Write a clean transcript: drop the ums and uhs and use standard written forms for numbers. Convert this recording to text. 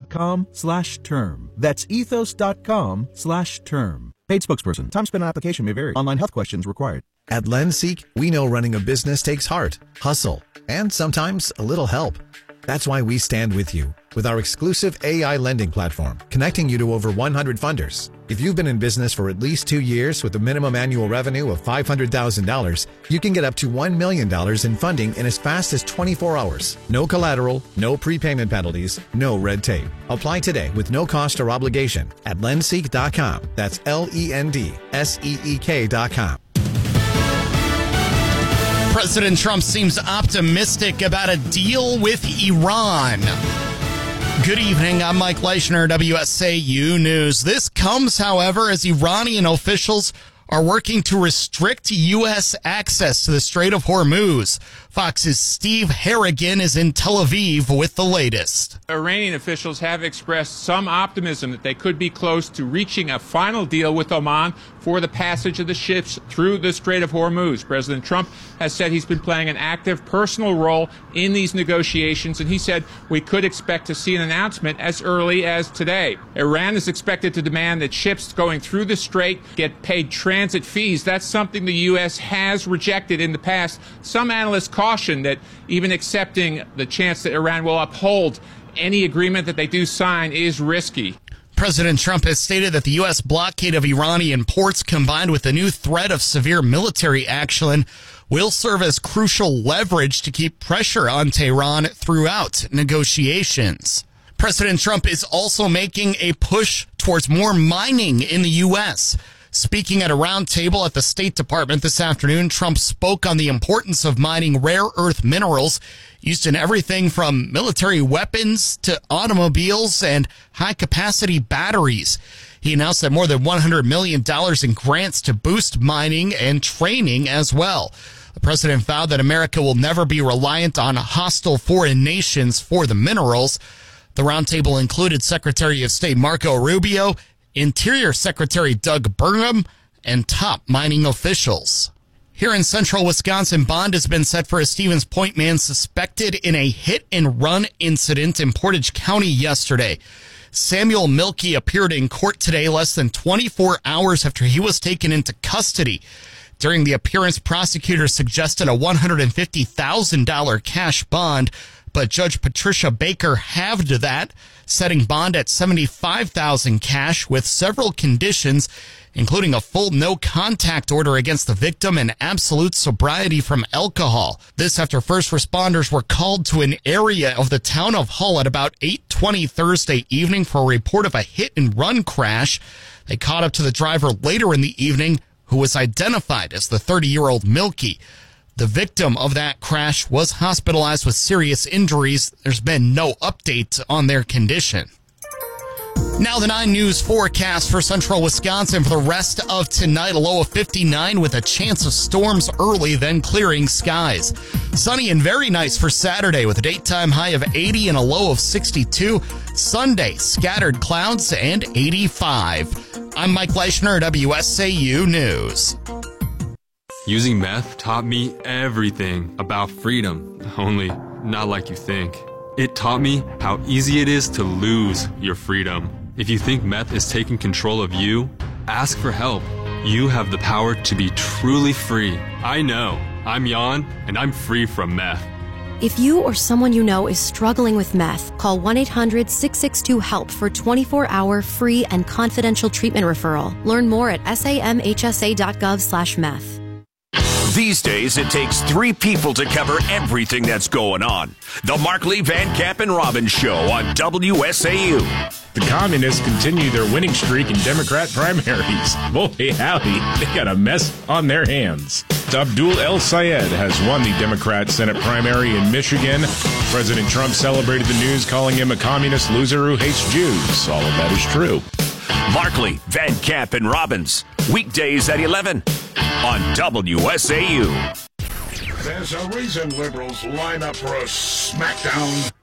ethos.com/term. That's ethos.com/term. Paid spokesperson. Time spent on application may vary. Online health questions required. At LendSeek, we know running a business takes heart, hustle, and sometimes a little help. That's why we stand with you with our exclusive AI lending platform, connecting you to over 100 funders. If you've been in business for at least 2 years with a minimum annual revenue of $500,000, you can get up to $1 million in funding in as fast as 24 hours. No collateral, no prepayment penalties, no red tape. Apply today with no cost or obligation at lendseek.com. That's LENDSEEK.com. President Trump seems optimistic about a deal with Iran. Good evening, I'm Mike Leischner, WSAU News. This comes, however, as Iranian officials are working to restrict U.S. access to the Strait of Hormuz. Fox's Steve Harrigan is in Tel Aviv with the latest. Iranian officials have expressed some optimism that they could be close to reaching a final deal with Oman for the passage of the ships through the Strait of Hormuz. President Trump has said he's been playing an active personal role in these negotiations, and he said we could expect to see an announcement as early as today. Iran is expected to demand that ships going through the strait get paid transit fees. That's something the U.S. has rejected in the past. Some analysts caution that even accepting the chance that Iran will uphold any agreement that they do sign is risky. President Trump has stated that the U.S. blockade of Iranian ports, combined with the new threat of severe military action, will serve as crucial leverage to keep pressure on Tehran throughout negotiations. President Trump is also making a push towards more mining in the U.S. Speaking at a roundtable at the State Department this afternoon, Trump spoke on the importance of mining rare earth minerals used in everything from military weapons to automobiles and high-capacity batteries. He announced that more than $100 million in grants to boost mining and training as well. The president vowed that America will never be reliant on hostile foreign nations for the minerals. The roundtable included Secretary of State Marco Rubio, Interior Secretary Doug Burgum, and top mining officials. Here in central Wisconsin, bond has been set for a Stevens Point man suspected in a hit-and-run incident in Portage County yesterday. Samuel Milkey appeared in court today less than 24 hours after he was taken into custody. During the appearance, prosecutors suggested a $150,000 cash bond, but Judge Patricia Baker halved that, setting bond at $75,000 cash with several conditions, including a full no-contact order against the victim and absolute sobriety from alcohol. This after first responders were called to an area of the town of Hull at about 8:20 Thursday evening for a report of a hit-and-run crash. They caught up to the driver later in the evening, who was identified as the 30-year-old Milkey. The victim of that crash was hospitalized with serious injuries. There's been no update on their condition. Now the 9 News forecast for central Wisconsin for the rest of tonight. A low of 59 with a chance of storms early, then clearing skies. Sunny and very nice for Saturday with a daytime high of 80 and a low of 62. Sunday, scattered clouds and 85. I'm Mike Leischner, WSAU News. Using meth taught me everything about freedom, only not like you think. It taught me how easy it is to lose your freedom. If you think meth is taking control of you, ask for help. You have the power to be truly free. I know. I'm Jan, and I'm free from meth. If you or someone you know is struggling with meth, call 1-800-662-HELP for 24-hour free and confidential treatment referral. Learn more at samhsa.gov/meth. These days, it takes 3 people to cover everything that's going on. The Markley, Van Camp, and Robbins Show on WSAU. The communists continue their winning streak in Democrat primaries. Boy, howdy, they got a mess on their hands. Abdul El Sayed has won the Democrat Senate primary in Michigan. President Trump celebrated the news, calling him a communist loser who hates Jews. All of that is true. Markley, Van Camp, and Robbins. Weekdays at 11 on WSAU. There's a reason liberals line up for a smackdown.